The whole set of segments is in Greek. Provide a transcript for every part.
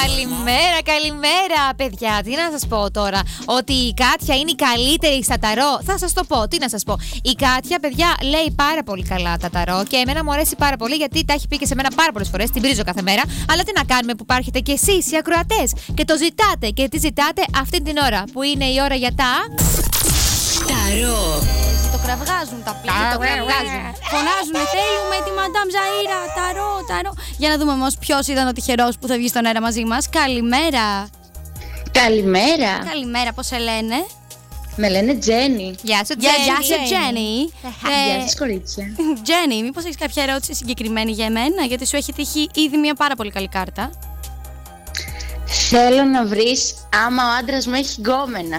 Καλημέρα, παιδιά. Τι να σας πω τώρα? Ότι η Κάτια είναι η καλύτερη στα ταρό. Θα σας το πω, τι να σας πω. Η Κάτια, παιδιά, λέει πάρα πολύ καλά τα ταρό και εμένα μου αρέσει πάρα πολύ γιατί τα έχει πει και σε μένα πάρα πολλές φορές. Την πρίζω κάθε μέρα. Αλλά τι να κάνουμε που υπάρχετε κι εσείς οι ακροατές και το ζητάτε. Και τι ζητάτε αυτή την ώρα που είναι η ώρα για τα ταρό. Το κραυγάζουν τα πλήρη, το κραυγάζουν. Φωνάζουνε, θέλουμε τη Μαντάμ Ζαΐρα, ταρό. Για να δούμε όμως ποιος ήταν ο τυχερός που θα βγει στον αέρα μαζί μας. Καλημέρα. Καλημέρα, πώς σε λένε? Με λένε Τζένι. Γεια σου, Τζένι. Γεια σου, Τζένι. Γεια σας, κορίτσια. Τζένι, μήπως έχεις κάποια ερώτηση συγκεκριμένη για εμένα? Γιατί σου έχει τύχει ήδη μια πάρα πολύ καλή κάρτα. Θέλω να βρεις άμα ο άντρας μου έχει γκόμενα.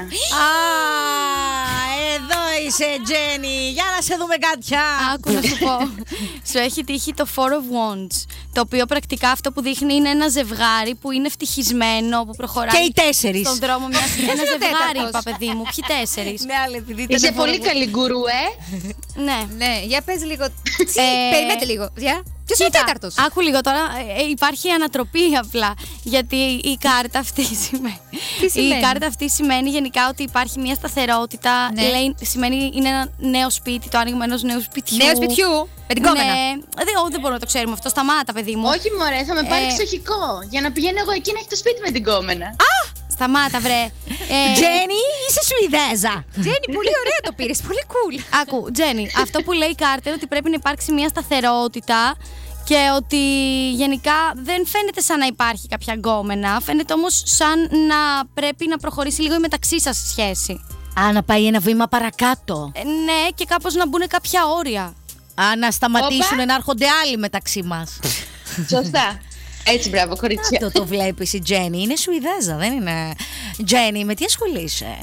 Εδώ είσαι, Τζένι. Για να σε δούμε, Κάτια. Άκου να σου πω. Σου έχει τύχει το Four of Wands. Το οποίο πρακτικά αυτό που δείχνει είναι ένα ζευγάρι που είναι ευτυχισμένο, που προχωράει. Και οι 4. Στον δρόμο μιας. Ένα ζευγάρι, είπα, παιδί μου. Ποιοι 4? Ναι, αλλά επειδή Είσαι πολύ καλή γκουρού, Ναι, για πες λίγο. Περιμένετε λίγο. Ποιος είναι ο τέταρτος? Άκου λίγο τώρα, υπάρχει ανατροπή απλά. Γιατί η κάρτα αυτή σημαίνει. Τι σημαίνει? Η κάρτα αυτή σημαίνει γενικά ότι υπάρχει μια σταθερότητα. Ναι. Λέει, σημαίνει είναι ένα νέο σπίτι, το άνοιγμα ενός νέου σπιτιού. Νέο σπιτιού, με την κόμενα. Ναι, δεν μπορούμε να το ξέρουμε αυτό. Σταμάτα, παιδί μου. Όχι μωρέ, θα με πάρει εξοχικό. Για να πηγαίνω εγώ εκεί να έχει το σπίτι με την κόμενα. Σταμάτα, βρε. Τζένι, είσαι Σουηδέζα. Τζένι, πολύ ωραία το πήρες, πολύ cool. Άκου, Τζένι, αυτό που λέει η κάρτα είναι ότι πρέπει να υπάρξει μια σταθερότητα και ότι γενικά δεν φαίνεται σαν να υπάρχει κάποια γκόμενα. Φαίνεται όμως σαν να πρέπει να προχωρήσει λίγο η μεταξύ σας σχέση. Να πάει ένα βήμα παρακάτω. Ναι, και κάπως να μπουν κάποια όρια. Να σταματήσουν να έρχονται άλλοι μεταξύ μας. Σωστά. Έτσι, μπράβο, κορίτσια. Το βλέπεις η Τζένι. Είναι Σουηδέζα, δεν είναι? Τζένι, με τι ασχολείσαι?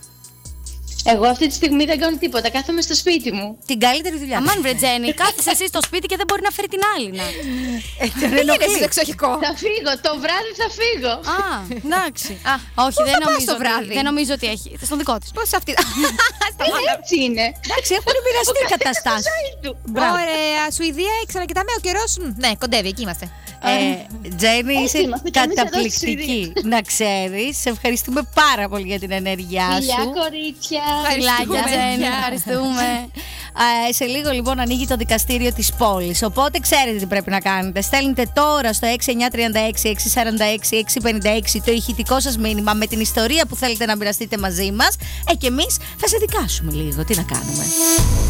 Εγώ αυτή τη στιγμή δεν κάνω τίποτα. Κάθομαι στο σπίτι μου. Την καλύτερη δουλειά. Αμάν, βρε Τζένι, κάθεσαι εσύ στο σπίτι και δεν μπορεί να φέρει την άλλη. Δεν είναι εσύ εξοχικό. Θα φύγω, το βράδυ θα φύγω. Εντάξει. Όχι, δεν νομίζω ότι έχει. Στον δικό της. Πώς αυτή? Έτσι είναι. Εντάξει, έχουν μοιραστεί οι καταστάσεις. Ωραία, Σουηδία, ξανακοιτάμε ο καιρός. Ναι, κοντεύει, εκεί είμαστε. Τζένι, είσαι είμαστε κι εμείς εδώ στη καταπληκτική. Να ξέρεις, σε ευχαριστούμε πάρα πολύ για την ενέργειά σου. Φιλιά, κορίτσια. Φιλάκια, Τζένι, ευχαριστούμε. Σε λίγο λοιπόν ανοίγει το δικαστήριο της πόλης. Οπότε ξέρετε τι πρέπει να κάνετε. Στέλνετε τώρα στο 6936-646-656 το ηχητικό σας μήνυμα με την ιστορία που θέλετε να μοιραστείτε μαζί μας. Και εμείς θα σε δικάσουμε λίγο. Τι να κάνουμε.